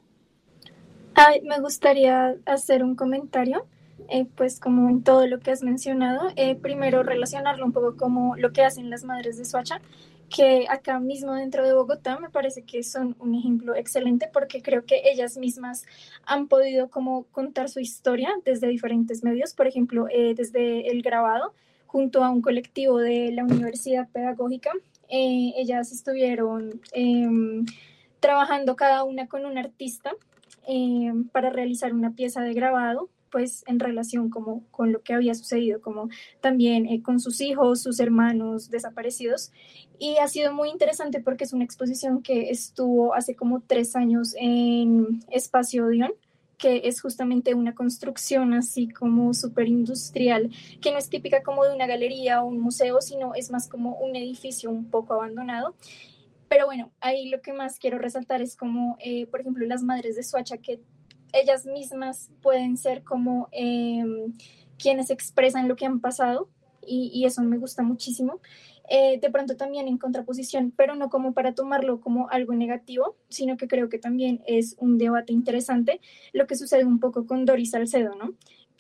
Me gustaría hacer un comentario, pues como en todo lo que has mencionado, primero relacionarlo un poco como lo que hacen las madres de Soacha, que acá mismo dentro de Bogotá me parece que son un ejemplo excelente porque creo que ellas mismas han podido como contar su historia desde diferentes medios, por ejemplo, desde el grabado, junto a un colectivo de la Universidad Pedagógica. Ellas estuvieron trabajando cada una con un artista para realizar una pieza de grabado, pues en relación como con lo que había sucedido, como también con sus hijos, sus hermanos desaparecidos. Y ha sido muy interesante porque es una exposición que estuvo hace como 3 años en Espacio Odeón, que es justamente una construcción así como súper industrial, que no es típica como de una galería o un museo, sino es más como un edificio un poco abandonado. Pero bueno, ahí lo que más quiero resaltar es como, por ejemplo, las madres de Soacha, que ellas mismas pueden ser como quienes expresan lo que han pasado, y eso me gusta muchísimo. De pronto también en contraposición, pero no como para tomarlo como algo negativo, sino que creo que también es un debate interesante lo que sucede un poco con Doris Salcedo, ¿no?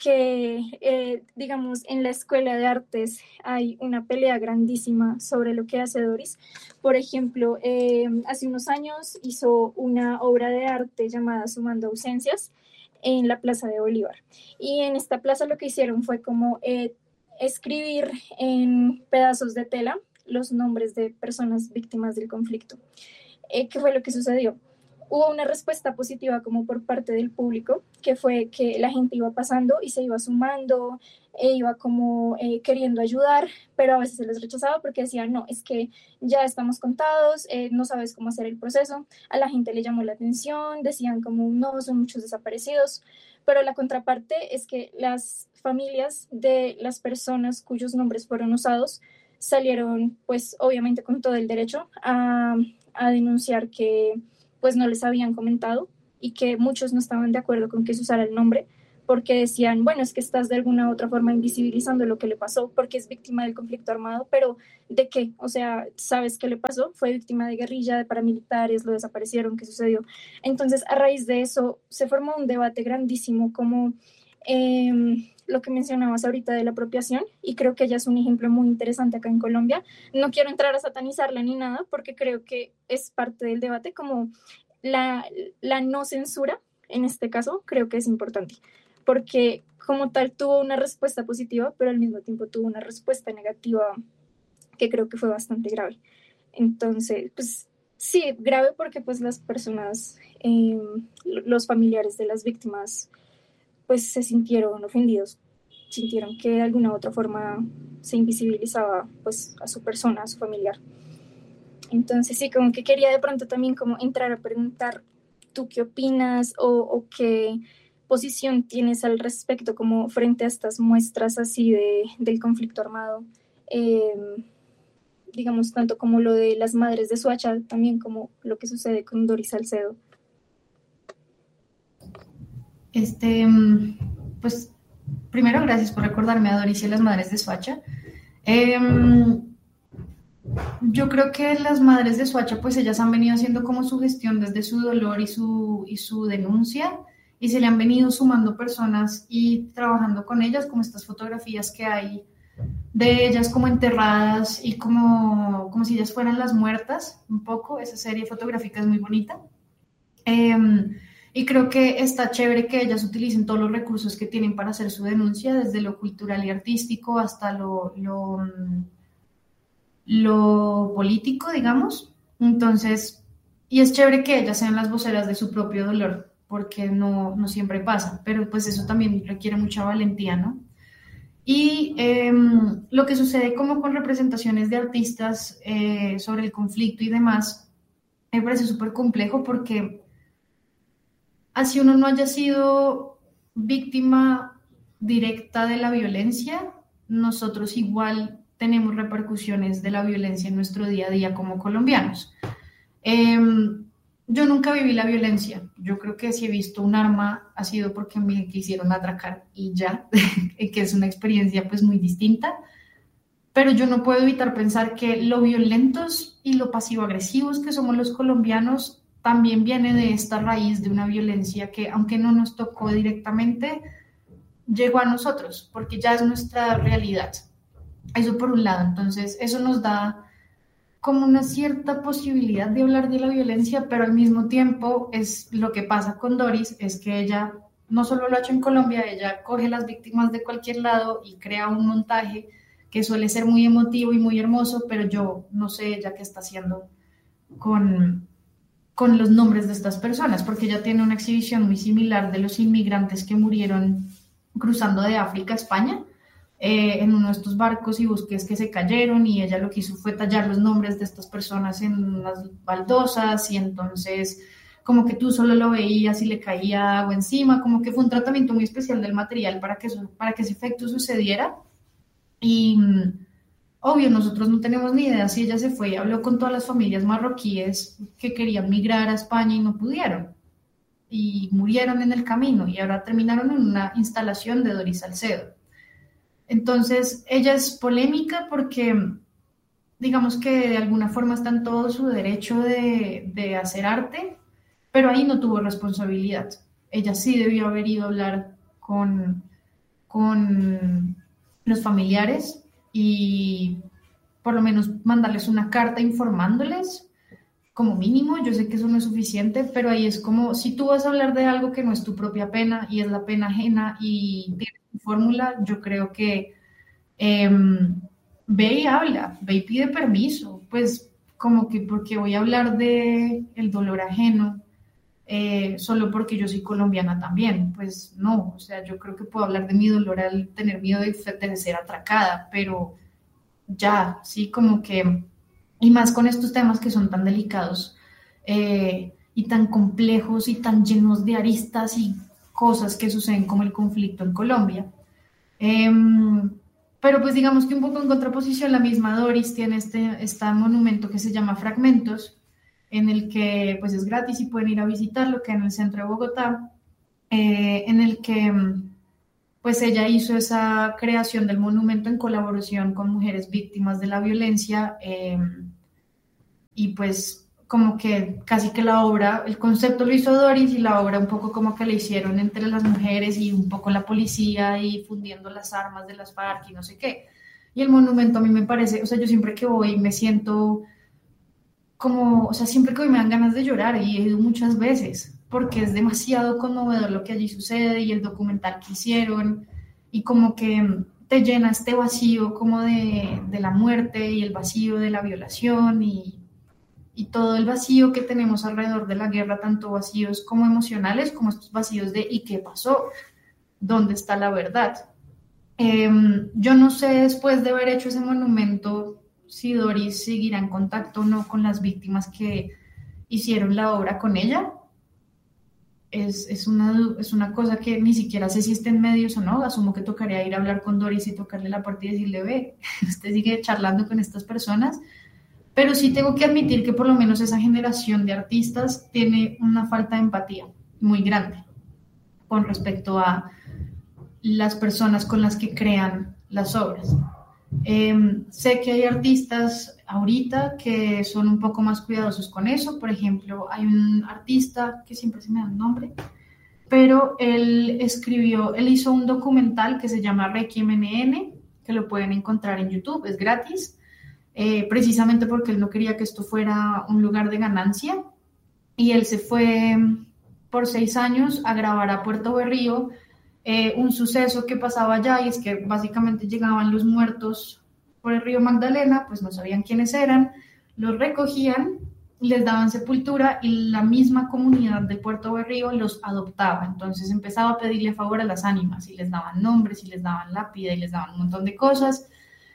Que, digamos, en la Escuela de Artes hay una pelea grandísima sobre lo que hace Doris. Por ejemplo, hace unos años hizo una obra de arte llamada Sumando Ausencias en la Plaza de Bolívar. Y en esta plaza lo que hicieron fue como escribir en pedazos de tela los nombres de personas víctimas del conflicto. ¿Qué fue lo que sucedió? Hubo una respuesta positiva como por parte del público, que fue que la gente iba pasando y se iba sumando, iba como queriendo ayudar, pero a veces se les rechazaba porque decían, no, es que ya estamos contados, no sabes cómo hacer el proceso. A la gente le llamó la atención, decían como, no, son muchos desaparecidos. pero la contraparte es que las familias de las personas cuyos nombres fueron usados salieron, pues obviamente con todo el derecho a denunciar que pues no les habían comentado y que muchos no estaban de acuerdo con que se usara el nombre porque decían, bueno, es que estás de alguna u otra forma invisibilizando lo que le pasó porque es víctima del conflicto armado, pero ¿de qué? O sea, ¿sabes qué le pasó? Fue víctima de guerrilla, de paramilitares, lo desaparecieron, ¿qué sucedió? Entonces, a raíz de eso, se formó un debate grandísimo como lo que mencionabas ahorita de la apropiación, y creo que ella es un ejemplo muy interesante acá en Colombia. No quiero entrar a satanizarla ni nada, porque creo que es parte del debate, como la no censura, en este caso, creo que es importante, porque como tal tuvo una respuesta positiva, pero al mismo tiempo tuvo una respuesta negativa que creo que fue bastante grave. Entonces, pues sí, grave porque pues las personas, los familiares de las víctimas, pues se sintieron ofendidos, sintieron que de alguna u otra forma se invisibilizaba pues a su persona, a su familiar. Entonces sí, como que quería de pronto también como entrar a preguntar, ¿tú qué opinas o qué posición tienes al respecto como frente a estas muestras así del conflicto armado? Digamos, tanto como lo de las madres de Soacha, también como lo que sucede con Doris Salcedo. Pues primero gracias por recordarme a Doris y a las madres de Soacha. Yo creo que las madres de Soacha, pues ellas han venido haciendo como su gestión desde su dolor y su denuncia, y se le han venido sumando personas y trabajando con ellas, como estas fotografías que hay de ellas como enterradas y como si ellas fueran las muertas, un poco. Esa serie fotográfica es muy bonita. Y creo que está chévere que ellas utilicen todos los recursos que tienen para hacer su denuncia, desde lo cultural y artístico hasta lo político, digamos. Entonces, y es chévere que ellas sean las voceras de su propio dolor, porque no siempre pasa, pero pues eso también requiere mucha valentía, ¿no? Y lo que sucede como con representaciones de artistas sobre el conflicto y demás, me parece súper complejo porque así uno no haya sido víctima directa de la violencia, nosotros igual tenemos repercusiones de la violencia en nuestro día a día como colombianos. Yo nunca viví la violencia. Yo creo que si he visto un arma ha sido porque me quisieron atracar y ya, que es una experiencia pues muy distinta. Pero yo no puedo evitar pensar que lo violentos y lo pasivo-agresivos que somos los colombianos también viene de esta raíz de una violencia que, aunque no nos tocó directamente, llegó a nosotros, porque ya es nuestra realidad. Eso por un lado. Entonces, eso nos da como una cierta posibilidad de hablar de la violencia, pero al mismo tiempo es lo que pasa con Doris, es que ella no solo lo ha hecho en Colombia, ella coge las víctimas de cualquier lado y crea un montaje que suele ser muy emotivo y muy hermoso, pero yo no sé ella qué está haciendo con los nombres de estas personas, porque ella tiene una exhibición muy similar de los inmigrantes que murieron cruzando de África a España, en uno de estos barcos y buques que se cayeron, y ella lo que hizo fue tallar los nombres de estas personas en unas baldosas, y entonces como que tú solo lo veías y le caía agua encima, como que fue un tratamiento muy especial del material para que ese efecto sucediera. Y obvio, nosotros no tenemos ni idea si ella se fue y habló con todas las familias marroquíes que querían migrar a España y no pudieron, y murieron en el camino, y ahora terminaron en una instalación de Doris Salcedo. Entonces, ella es polémica porque, digamos que de alguna forma está en todo su derecho de hacer arte, pero ahí no tuvo responsabilidad. Ella sí debió haber ido a hablar con los familiares y por lo menos mandarles una carta informándoles, como mínimo. Yo sé que eso no es suficiente, pero ahí es como, si tú vas a hablar de algo que no es tu propia pena y es la pena ajena y tienes tu fórmula, yo creo que ve y habla, ve y pide permiso, pues como que porque voy a hablar de el dolor ajeno solo porque yo soy colombiana también, pues no, o sea, yo creo que puedo hablar de mi dolor al tener miedo de ser atracada, pero ya, sí, como que, y más con estos temas que son tan delicados y tan complejos y tan llenos de aristas y cosas que suceden como el conflicto en Colombia. Pero pues digamos que un poco en contraposición, la misma Doris tiene este monumento que se llama Fragmentos, en el que pues es gratis y pueden ir a visitarlo, que en el centro de Bogotá, en el que pues ella hizo esa creación del monumento en colaboración con mujeres víctimas de la violencia, y pues como que casi que la obra, el concepto lo hizo Doris y la obra un poco como que la hicieron entre las mujeres y un poco la policía y fundiendo las armas de las FARC y no sé qué. Y el monumento a mí me parece, o sea, yo siempre que voy me siento como, o sea, siempre que voy me dan ganas de llorar y he ido muchas veces porque es demasiado conmovedor lo que allí sucede y el documental que hicieron y como que te llena este vacío como de la muerte y el vacío de la violación y todo el vacío que tenemos alrededor de la guerra, tanto vacíos como emocionales, como estos vacíos de ¿y qué pasó? ¿Dónde está la verdad? Yo no sé después de haber hecho ese monumento si Doris seguirá en contacto o no con las víctimas que hicieron la obra con ella. Es una cosa que ni siquiera sé si está en medios o no. Asumo que tocaría ir a hablar con Doris y tocarle la puerta y decirle, ve, usted sigue charlando con estas personas. Pero sí tengo que admitir que por lo menos esa generación de artistas tiene una falta de empatía muy grande con respecto a las personas con las que crean las obras. Sé que hay artistas ahorita que son un poco más cuidadosos con eso. Por ejemplo, hay un artista que siempre se me da el nombre, pero él hizo un documental que se llama Requiem NN, que lo pueden encontrar en YouTube, es gratis. Precisamente porque él no quería que esto fuera un lugar de ganancia y él se fue por 6 años a grabar a Puerto Berrío un suceso que pasaba allá, y es que básicamente llegaban los muertos por el río Magdalena, pues no sabían quiénes eran, los recogían, les daban sepultura y la misma comunidad de Puerto Berrío los adoptaba. Entonces empezaba a pedirle favor a las ánimas y les daban nombres y les daban lápida y les daban un montón de cosas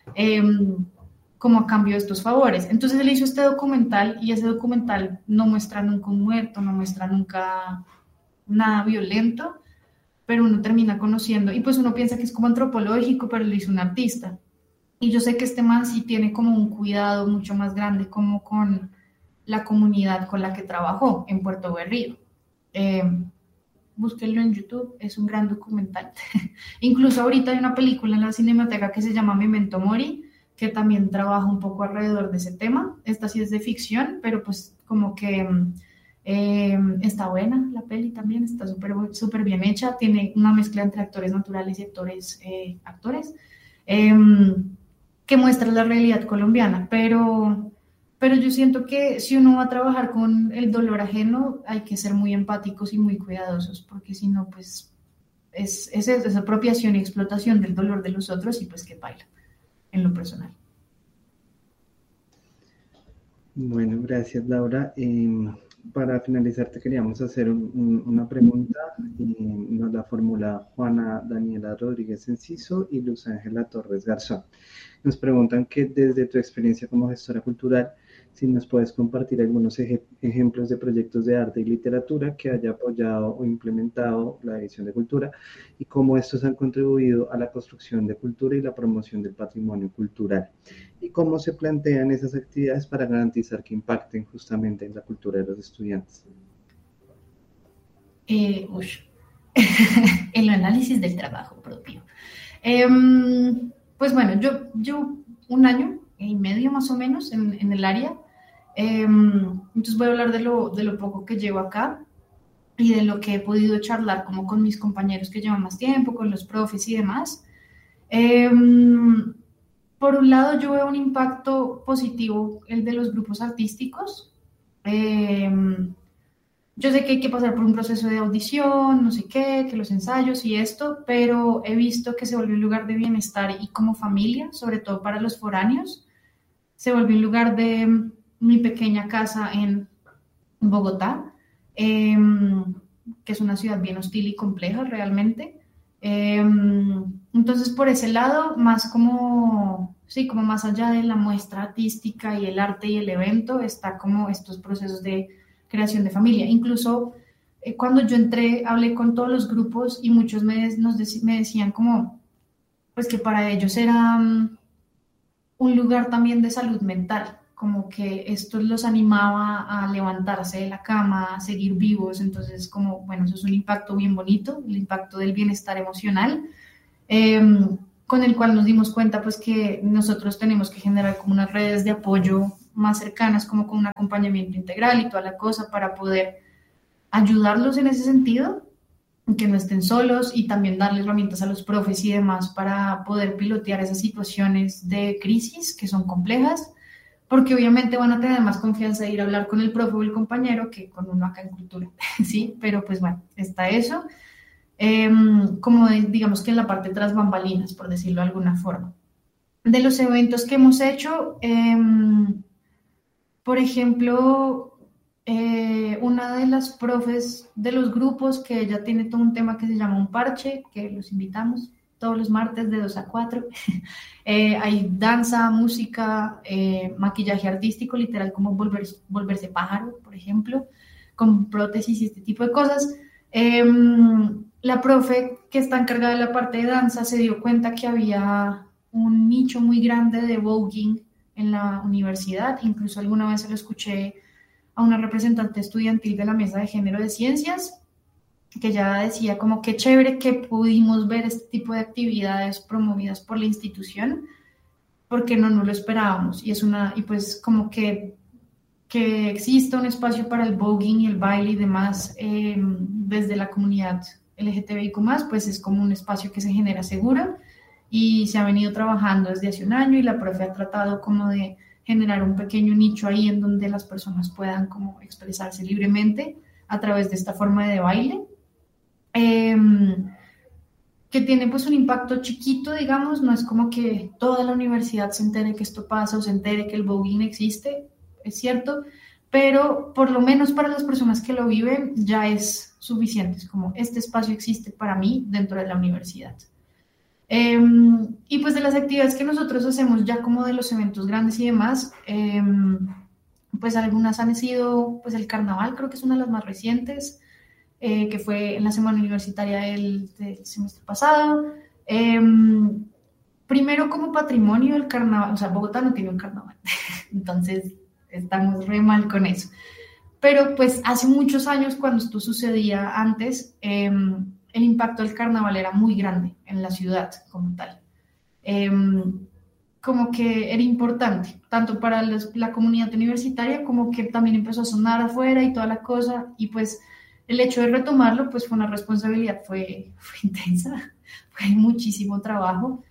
como a cambio de estos favores. Entonces él hizo este documental y ese documental no muestra nunca un muerto, no muestra nunca nada violento, pero uno termina conociendo y pues uno piensa que es como antropológico, pero lo hizo un artista. Y yo sé que este man sí tiene como un cuidado mucho más grande como con la comunidad con la que trabajó en Puerto Berrío. Búsquenlo en YouTube, es un gran documental. Incluso ahorita hay una película en la Cinemateca que se llama Memento Mori, que también trabaja un poco alrededor de ese tema. Esta sí es de ficción, pero pues como que está buena la peli también, está súper bien hecha, tiene una mezcla entre actores naturales y actores que muestra la realidad colombiana, pero yo siento que si uno va a trabajar con el dolor ajeno hay que ser muy empáticos y muy cuidadosos, porque si no pues es apropiación y explotación del dolor de los otros y pues que baila en lo personal. Bueno, gracias Laura. Para finalizar te queríamos hacer una pregunta, nos la formula Juana Daniela Rodríguez Enciso y Luz Ángela Torres Garzón. Nos preguntan que desde tu experiencia como gestora cultural, si nos puedes compartir algunos ejemplos de proyectos de arte y literatura que haya apoyado o implementado la Dirección de Cultura y cómo estos han contribuido a la construcción de cultura y la promoción del patrimonio cultural y cómo se plantean esas actividades para garantizar que impacten justamente en la cultura de los estudiantes. El análisis del trabajo propio. Pues bueno, yo 1 año y medio más o menos en el área. Entonces voy a hablar de lo poco que llevo acá y de lo que he podido charlar como con mis compañeros que llevan más tiempo, con los profes y demás. Por un lado yo veo un impacto positivo, el de los grupos artísticos. Yo sé que hay que pasar por un proceso de audición, no sé qué, que los ensayos y esto, pero he visto que se volvió un lugar de bienestar y como familia, sobre todo para los foráneos. Se volvió un lugar de mi pequeña casa en Bogotá, que es una ciudad bien hostil y compleja realmente. Entonces, por ese lado, más como más allá de la muestra artística y el arte y el evento, está como estos procesos de creación de familia. Incluso cuando yo entré, hablé con todos los grupos y muchos me decían como, pues que para ellos era un lugar también de salud mental, como que esto los animaba a levantarse de la cama, a seguir vivos, entonces como, bueno, eso es un impacto bien bonito, el impacto del bienestar emocional, eh, con el cual nos dimos cuenta pues que nosotros tenemos que generar como unas redes de apoyo más cercanas, como con un acompañamiento integral y toda la cosa para poder ayudarlos en ese sentido, que no estén solos y también darle herramientas a los profes y demás para poder pilotear esas situaciones de crisis que son complejas, porque obviamente van a tener más confianza de ir a hablar con el profe o el compañero que con uno acá en cultura, ¿sí? Pero pues bueno, está eso, digamos que en la parte tras bambalinas, por decirlo de alguna forma. De los eventos que hemos hecho, por ejemplo, una de las profes de los grupos, que ella tiene todo un tema que se llama un parche, que los invitamos todos los martes de 2 a 4. Hay danza, música, maquillaje artístico, literal como volverse pájaro, por ejemplo, con prótesis y este tipo de cosas. La profe que está encargada de la parte de danza se dio cuenta que había un nicho muy grande de voguing en la universidad, incluso alguna vez se lo escuché a una representante estudiantil de la Mesa de Género de Ciencias, que ya decía como qué chévere que pudimos ver este tipo de actividades promovidas por la institución, porque no lo esperábamos, y pues como que exista un espacio para el voguing y el baile y demás desde la comunidad LGTBIQ+, pues es como un espacio que se genera seguro y se ha venido trabajando desde hace un año y la profe ha tratado como de generar un pequeño nicho ahí en donde las personas puedan como expresarse libremente a través de esta forma de baile, que tiene pues un impacto chiquito, digamos, no es como que toda la universidad se entere que esto pasa o se entere que el voguing existe, es cierto, pero por lo menos para las personas que lo viven ya es suficiente, es como este espacio existe para mí dentro de la universidad. Y pues de las actividades que nosotros hacemos ya como de los eventos grandes y demás, pues algunas han sido pues el carnaval, creo que es una de las más recientes, que fue en la semana universitaria del semestre pasado. Primero como patrimonio del carnaval, o sea, Bogotá no tiene un carnaval, entonces estamos re mal con eso. Pero pues hace muchos años, cuando esto sucedía antes, el impacto del carnaval era muy grande en la ciudad como tal. Como que era importante, tanto para la comunidad universitaria como que también empezó a sonar afuera y toda la cosa, y pues el hecho de retomarlo pues fue una responsabilidad, fue intensa, fue muchísimo trabajo,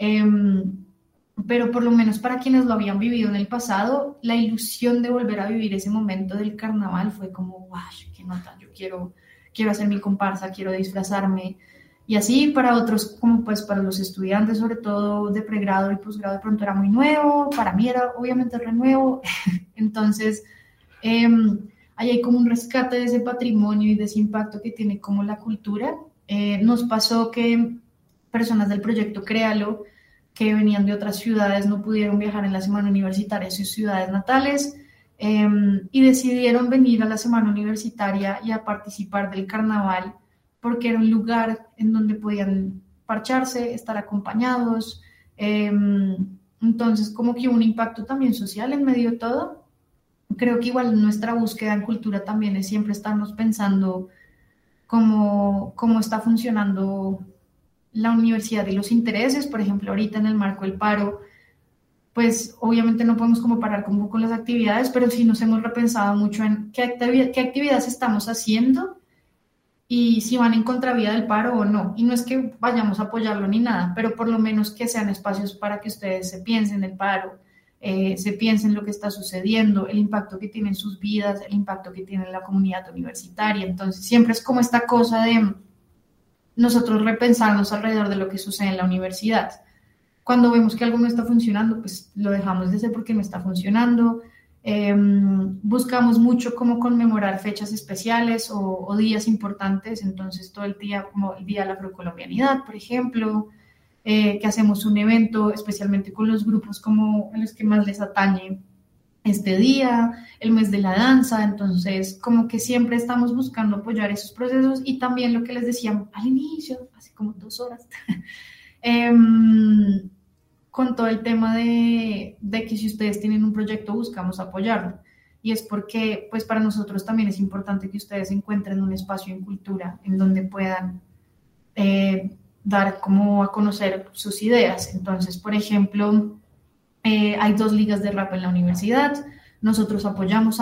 pero por lo menos para quienes lo habían vivido en el pasado, la ilusión de volver a vivir ese momento del carnaval fue como, wow, qué nota, yo quiero hacer mi comparsa, quiero disfrazarme. Y así para otros, como pues para los estudiantes, sobre todo de pregrado y posgrado, de pronto era muy nuevo, para mí era obviamente re nuevo. Entonces, ahí hay como un rescate de ese patrimonio y de ese impacto que tiene como la cultura. Nos pasó que personas del proyecto Créalo, que venían de otras ciudades, no pudieron viajar en la semana universitaria a sus ciudades natales, y decidieron venir a la semana universitaria y a participar del carnaval, porque era un lugar en donde podían parcharse, estar acompañados. Entonces, como que hubo un impacto también social en medio de todo. Creo que igual nuestra búsqueda en cultura también es siempre estarnos pensando cómo está funcionando la universidad y los intereses. Por ejemplo, ahorita en el marco del paro, pues obviamente no podemos como parar como con las actividades, pero sí nos hemos repensado mucho en qué actividades estamos haciendo y si van en contravía del paro o no. Y no es que vayamos a apoyarlo ni nada, pero por lo menos que sean espacios para que ustedes se piensen el paro, se piensen lo que está sucediendo, el impacto que tiene en sus vidas, el impacto que tiene en la comunidad universitaria. Entonces siempre es como esta cosa de nosotros repensarnos alrededor de lo que sucede en la universidad. Cuando vemos que algo no está funcionando, pues lo dejamos de hacer porque no está funcionando. Buscamos mucho cómo conmemorar fechas especiales o días importantes, entonces todo el día, como el Día de la Afrocolombianidad, por ejemplo, que hacemos un evento especialmente con los grupos como a los que más les atañe este día, el mes de la danza, entonces como que siempre estamos buscando apoyar esos procesos y también lo que les decía al inicio, hace como 2 horas, con todo el tema de que si ustedes tienen un proyecto buscamos apoyarlo. Y es porque pues para nosotros también es importante que ustedes encuentren un espacio en cultura en donde puedan dar como a conocer sus ideas. Entonces, por ejemplo, hay 2 ligas de rap en la universidad, nosotros apoyamos